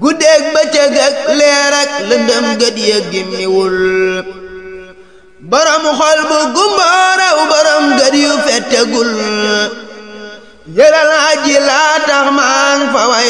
guddeeg bëccëg ak leer ak lëndëm gët ya gimmiwul borom xol bu gumbooraw borom gët yu fettegul yëral aji laa tax maa ngi fa way